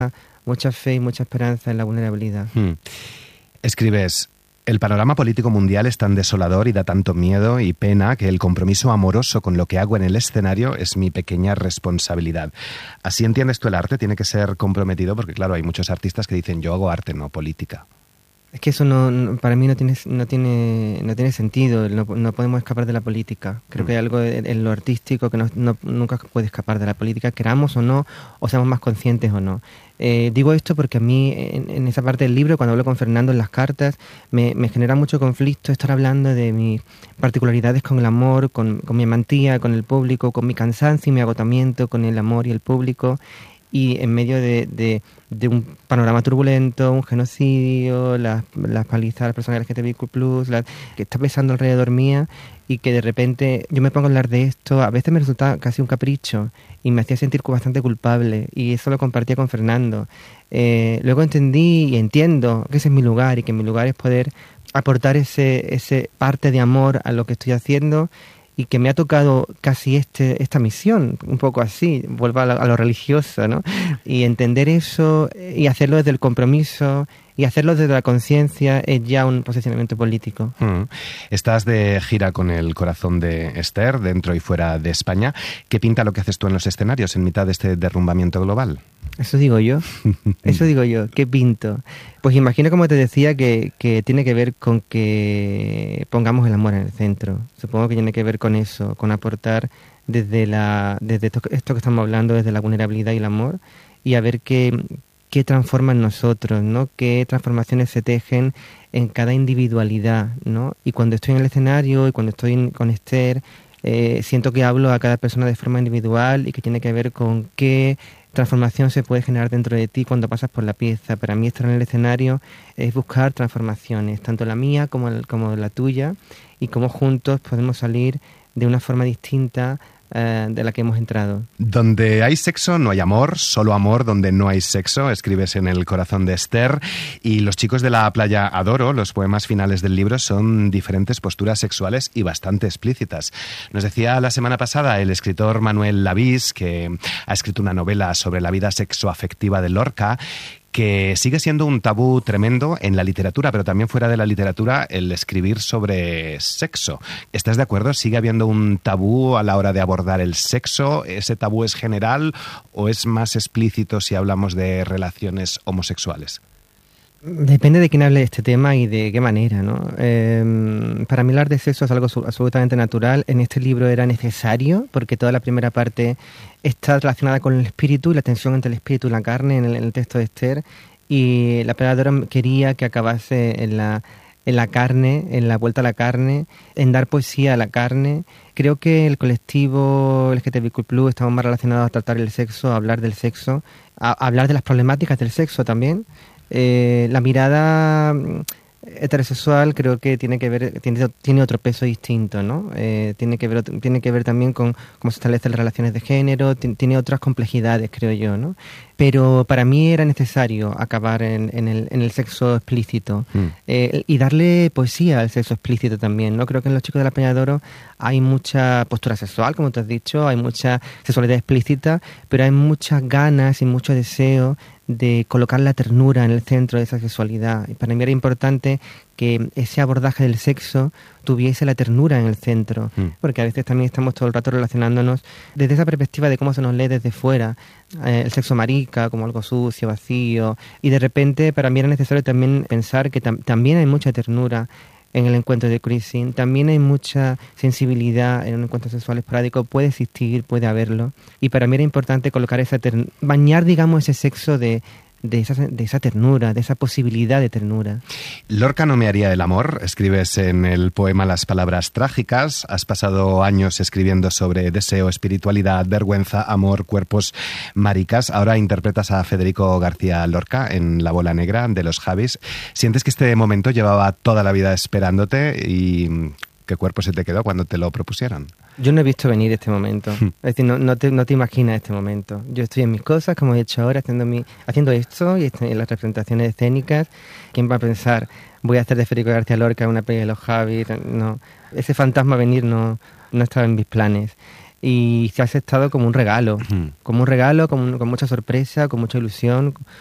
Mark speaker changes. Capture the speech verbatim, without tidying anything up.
Speaker 1: mucha fe y mucha esperanza en la vulnerabilidad.
Speaker 2: Hmm. Escribes: el panorama político mundial es tan desolador y da tanto miedo y pena que el compromiso amoroso con lo que hago en el escenario es mi pequeña responsabilidad. ¿Así entiendes tú el arte? ¿Tiene que ser comprometido? Porque claro, hay muchos artistas que dicen yo hago arte, no política.
Speaker 1: Es que eso no, no para mí no tiene no tiene no tiene sentido. No, no podemos escapar de la política. Creo mm. que hay algo en, en lo artístico que no, no, nunca puede escapar de la política, queramos o no, o seamos más conscientes o no. Eh, digo esto porque a mí, en, en esa parte del libro, cuando hablo con Fernando en las cartas, me, me genera mucho conflicto estar hablando de mis particularidades con el amor, con, con mi amantía, con el público, con mi cansancio y mi agotamiento con el amor y el público. Y en medio de, de, de un panorama turbulento, un genocidio, las, las palizas a las personas L G T B Q plus, la, que está pesando alrededor mía, y que de repente yo me pongo a hablar de esto, a veces me resulta casi un capricho y me hacía sentir bastante culpable, y eso lo compartía con Fernando. Eh, luego entendí y entiendo que ese es mi lugar, y que mi lugar es poder aportar ese, ese parte de amor a lo que estoy haciendo, y que me ha tocado casi este esta misión, un poco así, vuelvo a lo, a lo religioso, ¿no? Y entender eso y hacerlo desde el compromiso y hacerlo desde la conciencia es ya un posicionamiento político.
Speaker 2: Mm. Estás de gira con El corazón de Esther, dentro y fuera de España. ¿Qué pinta lo que haces tú en los escenarios en mitad de este derrumbamiento global?
Speaker 1: Eso digo yo, eso digo yo, ¿qué pinto? Pues imagino, como te decía, que, que tiene que ver con que pongamos el amor en el centro. Supongo que tiene que ver con eso, con aportar desde la desde esto, esto que estamos hablando, desde la vulnerabilidad y el amor, y a ver qué, qué transforma en nosotros, ¿no? Qué transformaciones se tejen en cada individualidad, ¿no? Y cuando estoy en el escenario y cuando estoy en, con Esther, eh, siento que hablo a cada persona de forma individual y que tiene que ver con qué transformación se puede generar dentro de ti cuando pasas por la pieza. Para mí estar en el escenario es buscar transformaciones, tanto la mía como, el, como la tuya, y cómo juntos podemos salir de una forma distinta eh, de la que hemos entrado.
Speaker 2: Donde hay sexo no hay amor, solo amor donde no hay sexo, escribes en El corazón de Esther. Y Los chicos de la playa adoro, los poemas finales del libro, son diferentes posturas sexuales y bastante explícitas. Nos decía la semana pasada el escritor Manuel Lavís, que ha escrito una novela sobre la vida sexoafectiva de Lorca, que sigue siendo un tabú tremendo en la literatura, pero también fuera de la literatura, el escribir sobre sexo. ¿Estás de acuerdo? ¿Sigue habiendo un tabú a la hora de abordar el sexo? ¿Ese tabú es general o es más explícito si hablamos de relaciones homosexuales?
Speaker 1: Depende de quién hable de este tema y de qué manera, ¿no? Eh, para mí hablar de sexo es algo absolutamente natural. En este libro era necesario, porque toda la primera parte está relacionada con el espíritu y la tensión entre el espíritu y la carne en el, en el texto de Esther, y la peleadora quería que acabase en la, en la carne, en la vuelta a la carne, en dar poesía a la carne. Creo que el colectivo L G T B Q plus estamos más relacionados a tratar el sexo, a hablar del sexo, a, a hablar de las problemáticas del sexo también. Eh, la mirada heterosexual creo que tiene que ver tiene, tiene otro peso distinto, ¿no? Eh, tiene que ver tiene que ver también con cómo se establecen las relaciones de género, t- tiene otras complejidades, creo yo, ¿no? Pero para mí era necesario acabar en, en, el, en el sexo explícito mm. eh, y darle poesía al sexo explícito también, ¿no? Creo que en Los chicos de la Peña de Oro hay mucha postura sexual, como te has dicho, hay mucha sexualidad explícita, pero hay muchas ganas y mucho deseo de colocar la ternura en el centro de esa sexualidad. Y para mí era importante que ese abordaje del sexo tuviese la ternura en el centro, mm. porque a veces también estamos todo el rato relacionándonos desde esa perspectiva de cómo se nos lee desde fuera, eh, el sexo marica como algo sucio, vacío, y de repente para mí era necesario también pensar que tam- también hay mucha ternura en el encuentro de cruising, también hay mucha sensibilidad en un encuentro sexual esporádico, puede existir, puede haberlo, y para mí era importante colocar esa ter- bañar, digamos, ese sexo de, de, esa, de esa ternura, de esa posibilidad de ternura.
Speaker 2: Lorca no me haría el amor, escribes en el poema Las palabras trágicas. Has pasado años escribiendo sobre deseo, espiritualidad, vergüenza, amor, cuerpos maricas. Ahora interpretas a Federico García Lorca en La bola negra de los Javis. ¿Sientes que este momento llevaba toda la vida esperándote y qué cuerpo se te quedó cuando te lo propusieron?
Speaker 1: Yo no he visto venir este momento. Es decir, no, no, te, no te imaginas este momento. Yo estoy en mis cosas, como he hecho ahora, haciendo, mi, haciendo esto y en las representaciones escénicas. ¿Quién va a pensar, voy a hacer de Federico García Lorca una peli de los Javis? No, ese fantasma venir no, no estaba en mis planes. y se ha aceptado como un regalo,
Speaker 2: Mm.
Speaker 1: como un regalo, con, con mucha sorpresa, con mucha ilusión,